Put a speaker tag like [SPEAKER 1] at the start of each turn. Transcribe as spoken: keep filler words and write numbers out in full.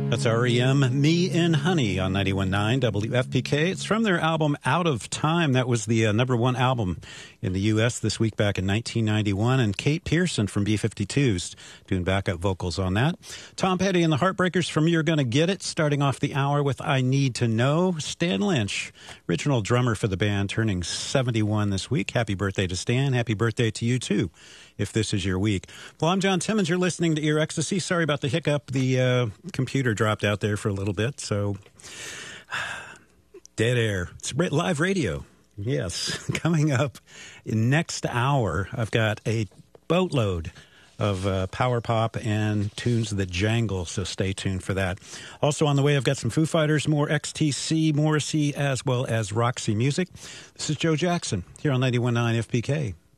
[SPEAKER 1] That's R E M, Me and Honey on ninety-one point nine W F P K. It's from their album Out of Time. That was the uh, number one album in the U S this week back in nineteen ninety-one. And Kate Pearson from B fifty-two's doing backup vocals on that. Tom Petty and the Heartbreakers from You're Gonna Get It, starting off the hour with I Need to Know. Stan Lynch, original drummer for the band, turning seventy-one this week. Happy birthday to Stan. Happy birthday to you, too, if this is your week. Well, I'm John Timmons. You're listening to Ear Ecstasy. Sorry about the hiccup. The uh, computer dropped out there for a little bit, so dead air. It's live radio. Yes. Coming up next hour, I've got a boatload of uh, power pop and tunes that jangle, so stay tuned for that. Also on the way, I've got some Foo Fighters, more X T C, Morrissey, as well as Roxy Music. This is Joe Jackson here on ninety-one point nine F P K.